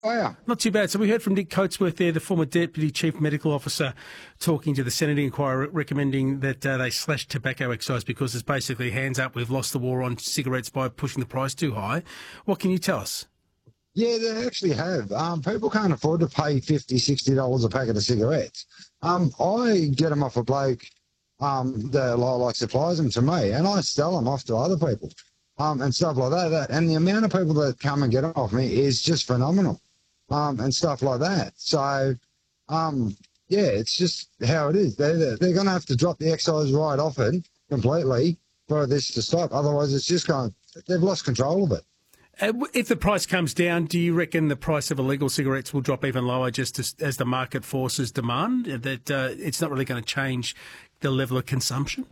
Oh, yeah. Not too bad. So we heard from Nick Coatsworth there, the former Deputy Chief Medical Officer, talking to the Senate inquiry, recommending that they slash tobacco excise because it's basically hands up, we've lost the war on cigarettes by pushing the price too high. What can you tell us? Yeah, they actually have. People can't afford to pay $50, $60 a packet of cigarettes. I get them off a bloke that like supplies them to me, and I sell them off to other people and stuff like that. And the amount of people that come and get them off me is just phenomenal. And stuff like that. So, yeah, it's just how it is. They're going to have to drop the excise right off it completely for this to stop. Otherwise, it's just going. They've lost control of it. If the price comes down, do you reckon the price of illegal cigarettes will drop even lower just as the market forces demand? That it's not really going to change the level of consumption?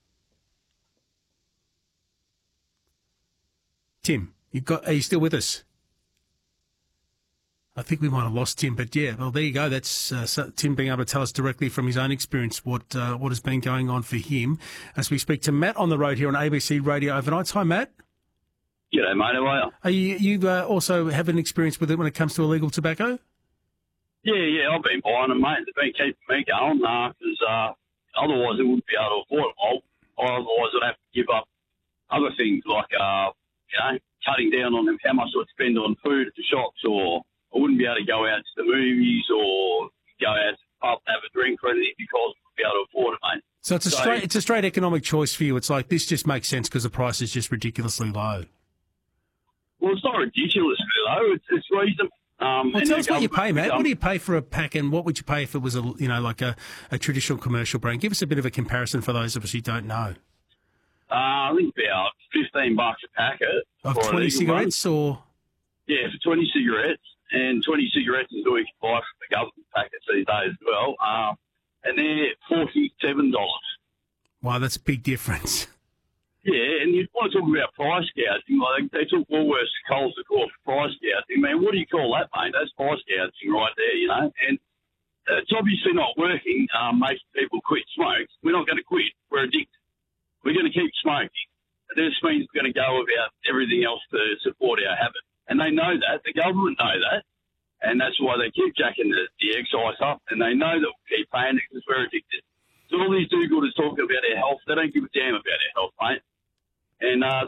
Tim, are you still with us? I think we might have lost Tim, but yeah, well, there you go. That's Tim being able to tell us directly from his own experience what has been going on for him. As we speak to Matt on the road here on ABC Radio Overnights. Hi, Matt. G'day, mate. How are you? Are you also have an experience with it when it comes to illegal tobacco? Yeah, I've been buying them, mate. They've been keeping me going because otherwise I wouldn't be able to afford them. Otherwise I'd have to give up other things like, cutting down on how much I'd spend on food at the shops, or I wouldn't be able to go out to the movies or go out to the pub and have a drink or anything because I wouldn't be able to afford it, mate. So it's a straight economic choice for you. It's like this just makes sense because the price is just ridiculously low. Well, it's not ridiculously low. It's reasonable. Well, tell us what you pay, Matt. What do you pay for a pack, and what would you pay if it was a traditional commercial brand? Give us a bit of a comparison for those of us who don't know. I think about $15 a packet of 20 cigarettes, or yeah, for 20 cigarettes, and 20 cigarettes is all you can buy from the government packets these days as well. And they're $47. Wow, that's a big difference. Yeah, and you want to talk about price gouging. Like they took Woolworths to Coles to court for price gouging. Man, what do you call that, mate? That's price gouging right there, And it's obviously not working, making people quit smoke. We're not going to quit. We're addicted. We're going to keep smoking. This means we're going to go about everything else to support our habit. And they know that. The government know that. And that's why they keep jacking the excise up. And they know that we'll keep paying it because we're addicted. So all these do-gooders talking about our health, they don't give a damn about our health, mate. And